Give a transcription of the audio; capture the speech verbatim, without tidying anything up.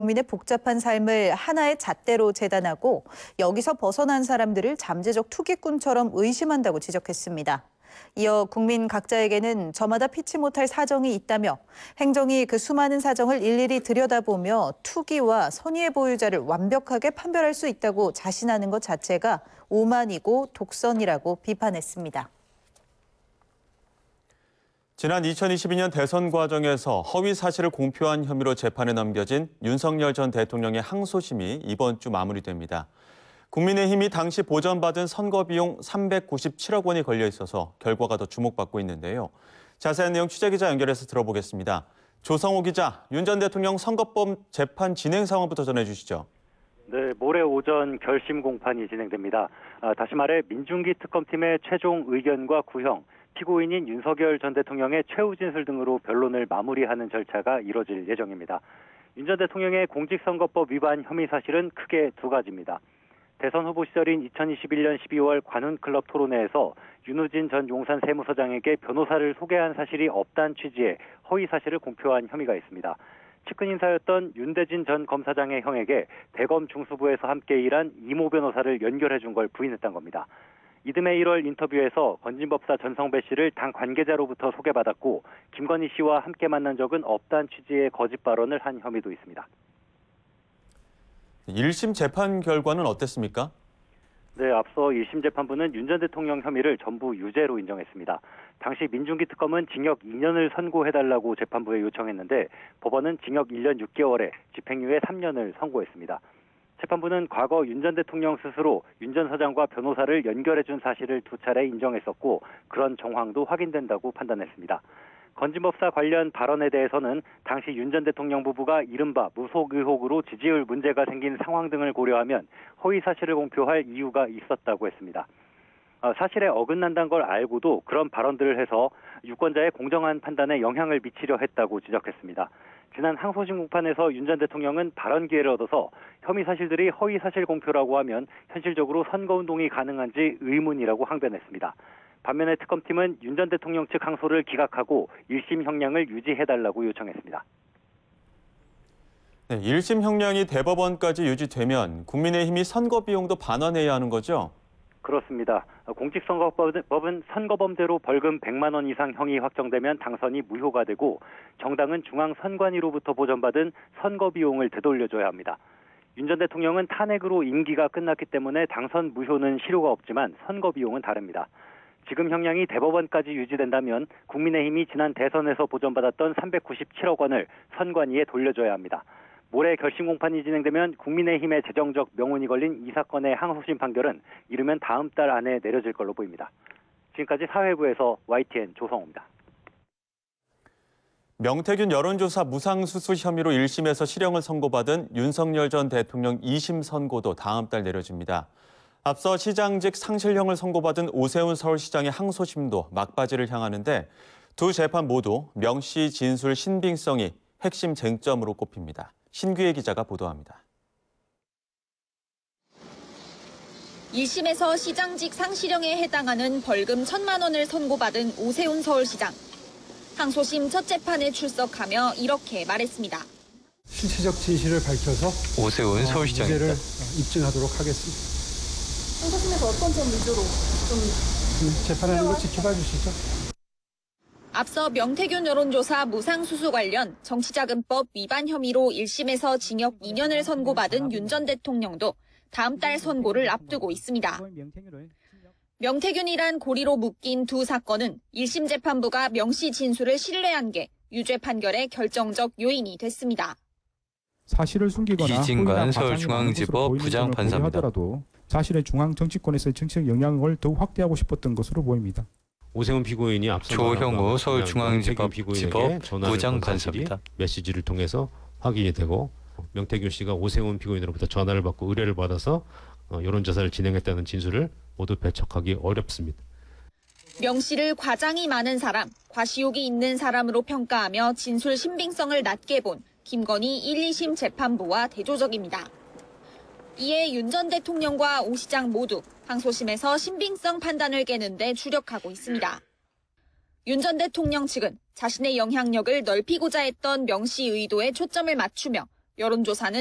국민의 복잡한 삶을 하나의 잣대로 재단하고 여기서 벗어난 사람들을 잠재적 투기꾼처럼 의심한다고 지적했습니다. 이어 국민 각자에게는 저마다 피치 못할 사정이 있다며 행정이 그 수많은 사정을 일일이 들여다보며 투기와 선의의 보유자를 완벽하게 판별할 수 있다고 자신하는 것 자체가 오만이고 독선이라고 비판했습니다. 지난 이천이십이 년 대선 과정에서 허위 사실을 공표한 혐의로 재판에 넘겨진 윤석열 전 대통령의 항소심이 이번 주 마무리됩니다. 국민의힘이 당시 보전받은 선거비용 삼백구십칠억 원이 걸려 있어서 결과가 더 주목받고 있는데요. 자세한 내용 취재기자 연결해서 들어보겠습니다. 조성호 기자, 윤 전 대통령 선거법 재판 진행 상황부터 전해주시죠. 네, 모레 오전 결심 공판이 진행됩니다. 아, 다시 말해 민중기 특검팀의 최종 의견과 구형, 피고인인 윤석열 전 대통령의 최후 진술 등으로 변론을 마무리하는 절차가 이뤄질 예정입니다. 윤 전 대통령의 공직선거법 위반 혐의 사실은 크게 두 가지입니다. 대선 후보 시절인 이천이십일 년 십이월 관훈클럽 토론회에서 윤우진 전 용산 세무서장에게 변호사를 소개한 사실이 없다는 취지의 허위 사실을 공표한 혐의가 있습니다. 측근 인사였던 윤대진 전 검사장의 형에게 대검 중수부에서 함께 일한 이모 변호사를 연결해 준 걸 부인했던 겁니다. 이듬해 일월 인터뷰에서 건진법사 전성배 씨를 당 관계자로부터 소개받았고 김건희 씨와 함께 만난 적은 없다는 취지의 거짓 발언을 한 혐의도 있습니다. 일 심 재판 결과는 어땠습니까? 네, 앞서 일 심 재판부는 윤 전 대통령 혐의를 전부 유죄로 인정했습니다. 당시 민중기 특검은 징역 이 년을 선고해달라고 재판부에 요청했는데 법원은 징역 일 년 육 개월에 집행유예 삼 년을 선고했습니다. 재판부는 과거 윤 전 대통령 스스로 윤 전 서장과 변호사를 연결해준 사실을 두 차례 인정했었고 그런 정황도 확인된다고 판단했습니다. 건진법사 관련 발언에 대해서는 당시 윤 전 대통령 부부가 이른바 무속 의혹으로 지지율 문제가 생긴 상황 등을 고려하면 허위 사실을 공표할 이유가 있었다고 했습니다. 사실에 어긋난다는 걸 알고도 그런 발언들을 해서 유권자의 공정한 판단에 영향을 미치려 했다고 지적했습니다. 지난 항소심 공판에서 윤 전 대통령은 발언 기회를 얻어서 혐의 사실들이 허위 사실 공표라고 하면 현실적으로 선거운동이 가능한지 의문이라고 항변했습니다. 반면에 특검팀은 윤 전 대통령 측 항소를 기각하고 일 심 형량을 유지해달라고 요청했습니다. 네, 일 심 형량이 대법원까지 유지되면 국민의힘이 선거 비용도 반환해야 하는 거죠? 그렇습니다. 공직선거법은 선거범죄로 벌금 백만 원 이상 형이 확정되면 당선이 무효가 되고 정당은 중앙선관위로부터 보전받은 선거 비용을 되돌려줘야 합니다. 윤 전 대통령은 탄핵으로 임기가 끝났기 때문에 당선 무효는 실효가 없지만 선거 비용은 다릅니다. 지금 형량이 대법원까지 유지된다면 국민의힘이 지난 대선에서 보전받았던 삼백구십칠억 원을 선관위에 돌려줘야 합니다. 모레 결심 공판이 진행되면 국민의힘의 재정적 명운이 걸린 이 사건의 항소심 판결은 이르면 다음 달 안에 내려질 걸로 보입니다. 지금까지 사회부에서 와이티엔 조성호입니다. 명태균 여론조사 무상수수 혐의로 일 심에서 실형을 선고받은 윤석열 전 대통령 이 심 선고도 다음 달 내려집니다. 앞서 시장직 상실형을 선고받은 오세훈 서울시장의 항소심도 막바지를 향하는데 두 재판 모두 명시 진술 신빙성이 핵심 쟁점으로 꼽힙니다. 신규혜 기자가 보도합니다. 일 심에서 시장직 상실형에 해당하는 벌금 천만 원을 선고받은 오세훈 서울시장. 항소심 첫 재판에 출석하며 이렇게 말했습니다. 실체적 진실을 밝혀서 오세훈 서울시장입니다. 무죄를 입증하도록 하겠습니다. 항소심에서 어떤 점 위주로 좀 재판하는 거 지켜봐 주시죠. 앞서 명태균 여론조사 무상수수 관련 정치자금법 위반 혐의로 일 심에서 징역 이 년을 선고받은 윤 전 대통령도 다음 달 선고를 앞두고 있습니다. 명태균이란 고리로 묶인 두 사건은 일 심 재판부가 명시 진술을 신뢰한 게 유죄 판결의 결정적 요인이 됐습니다. 사실을 숨기거나 이진관 서울중앙지법 부장판사입니다. 하더라도 자신의 중앙 정치권에서의 정치적 영향을 더욱 확대하고 싶었던 것으로 보입니다. 오세훈 피고인이 앞서 조형우 서울중앙지법 부장판사입니다. 메시지를 통해서 확인이 되고 명태균 씨가 오세훈 피고인으로부터 전화를 받고 의뢰를 받아서 여론조사를 진행했다는 진술을 모두 배척하기 어렵습니다. 명 씨를 과장이 많은 사람, 과시욕이 있는 사람으로 평가하며 진술 신빙성을 낮게 본 김건희 일, 이 심 재판부와 대조적입니다. 이에 윤 전 대통령과 오 시장 모두 항소심에서 신빙성 판단을 깨는 데 주력하고 있습니다. 윤 전 대통령 측은 자신의 영향력을 넓히고자 했던 명 씨 의도에 초점을 맞추며 여론조사는